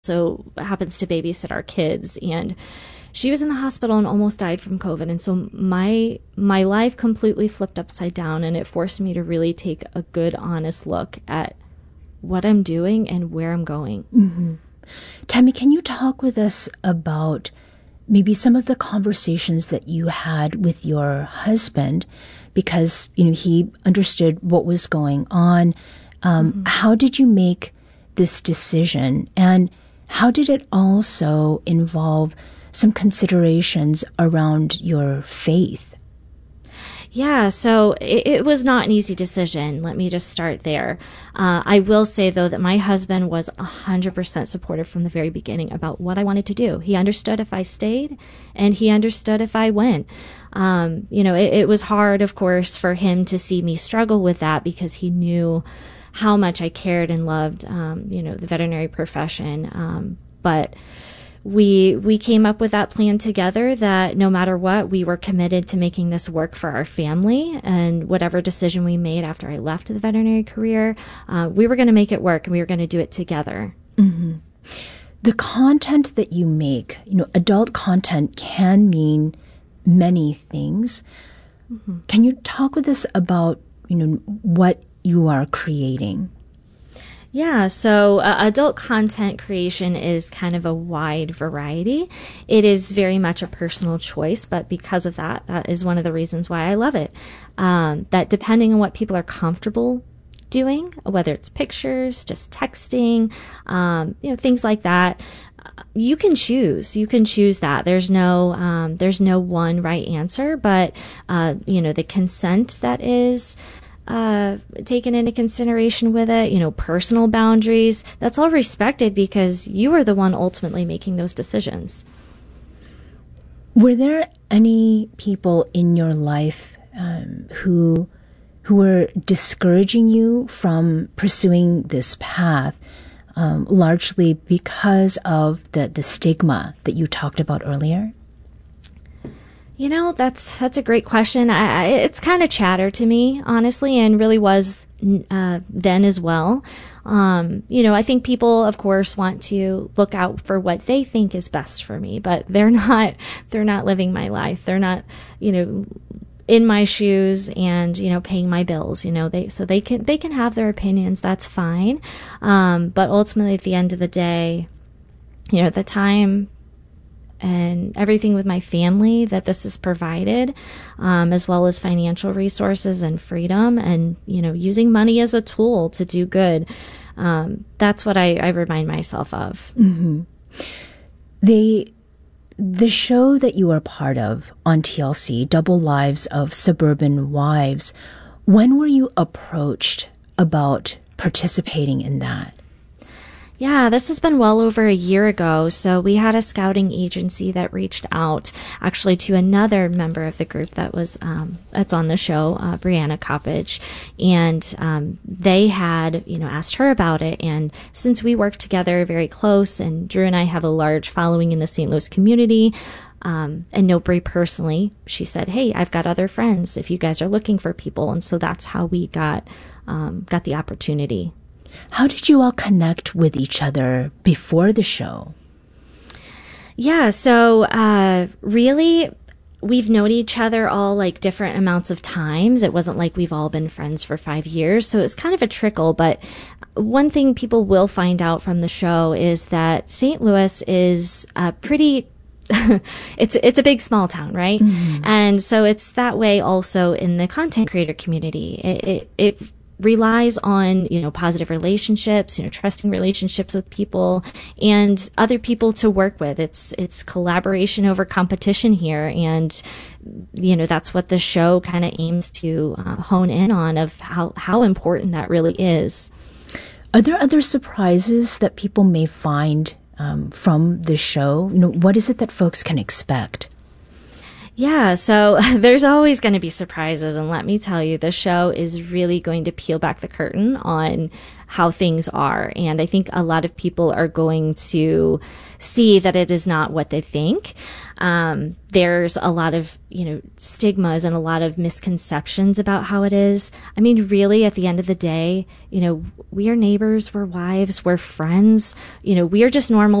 also happens to babysit our kids, and she was in the hospital and almost died from COVID. And so my life completely flipped upside down, and it forced me to really take a good, honest look at what I'm doing and where I'm going. Mm-hmm. Tammy, can you talk with us about maybe some of the conversations that you had with your husband, because, he understood what was going on. How did you make this decision? And how did it also involve some considerations around your faith? Yeah, so it was not an easy decision. Let me just start there. I will say, though, that my husband was 100% supportive from the very beginning about what I wanted to do. He understood if I stayed, and he understood if I went. It was hard, of course, for him to see me struggle with that, because he knew how much I cared and loved, the veterinary profession. But we came up with that plan together, that no matter what, we were committed to making this work for our family, and whatever decision we made after I left the veterinary career, we were going to make it work, and we were going to do it together. Mm-hmm. The content that you make, adult content can mean many things. Mm-hmm. Can you talk with us about, what you are creating? Yeah, so adult content creation is kind of a wide variety. It is very much a personal choice, but because of that, that is one of the reasons why I love it. That depending on what people are comfortable doing, whether it's pictures, just texting, things like that, you can choose. You can choose that. There's no one right answer, but the consent that is taken into consideration with it, personal boundaries, that's all respected, because you are the one ultimately making those decisions. Were there any people in your life who were discouraging you from pursuing this path, largely because of the stigma that you talked about earlier? That's a great question. It's kind of chatter to me, honestly, and really was then as well. I think people, of course, want to look out for what they think is best for me, but they're not living my life. They're not, in my shoes and, paying my bills, they can have their opinions. That's fine. But ultimately at the end of the day, the time and everything with my family that this has provided, as well as financial resources and freedom, and, using money as a tool to do good. That's what I remind myself of. Mm-hmm. The show that you are part of on TLC, Double Lives of Suburban Wives, when were you approached about participating in that? Yeah, this has been well over a year ago. So we had a scouting agency that reached out actually to another member of the group that was that's on the show, Brianna Coppage, and they had asked her about it. And since we work together very close, and Drew and I have a large following in the St. Louis community, and know Bri personally, she said, "Hey, I've got other friends if you guys are looking for people." And so that's how we got the opportunity. How did you all connect with each other before the show? Yeah, so really, we've known each other all like different amounts of times. It wasn't like we've all been friends for 5 years, so it's kind of a trickle. But one thing people will find out from the show is that St. Louis is pretty it's a big small town, right? Mm-hmm. And so it's that way also in the content creator community. It relies on, positive relationships, trusting relationships with people and other people to work with. It's collaboration over competition here. And, that's what the show kind of aims to hone in on, of how important that really is. Are there other surprises that people may find from the show? What is it that folks can expect? Yeah, so there's always going to be surprises. And let me tell you, the show is really going to peel back the curtain on how things are. And I think a lot of people are going to see that it is not what they think. There's a lot of, stigmas and a lot of misconceptions about how it is. I mean, really, at the end of the day, we are neighbors, we're wives, we're friends, we are just normal